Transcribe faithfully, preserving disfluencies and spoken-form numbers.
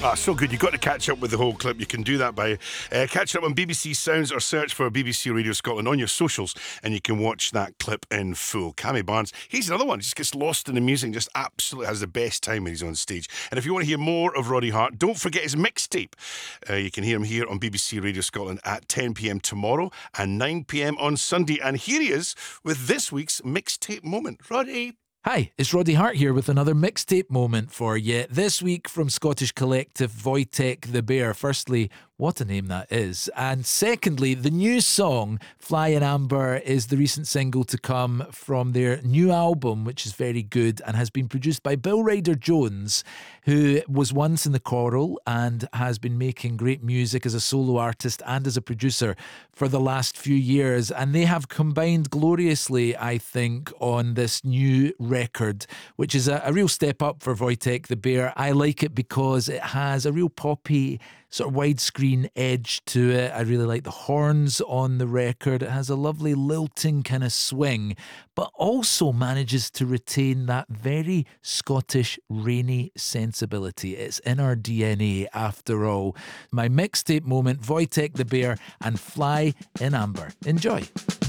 Ah, so good. You've got to catch up with the whole clip. You can do that by uh, catching up on B B C Sounds or search for B B C Radio Scotland on your socials and you can watch that clip in full. Cammy Barnes, he's another one. He just gets lost in the music and just absolutely has the best time when he's on stage. And if you want to hear more of Roddy Hart, don't forget his mixtape. Uh, you can hear him here on B B C Radio Scotland at ten p.m. tomorrow and nine p.m. on Sunday. And here he is with this week's mixtape moment. Roddy. Hi, it's Roddy Hart here with another mixtape moment for you. This week from Scottish collective Wojtek the Bear. Firstly, what a name that is. And secondly, the new song, Fly in Amber, is the recent single to come from their new album, which is very good and has been produced by Bill Ryder Jones, who was once in the Coral and has been making great music as a solo artist and as a producer for the last few years. And they have combined gloriously, I think, on this new record, which is a, a real step up for Wojtek the Bear. I like it because it has a real poppy sort of widescreen edge to it. I really like the horns on the record. It has a lovely lilting kind of swing, but also manages to retain that very Scottish rainy sensibility. It's in our D N A after all. My mixtape moment, Wojtek the Bear and Fly in Amber. Enjoy.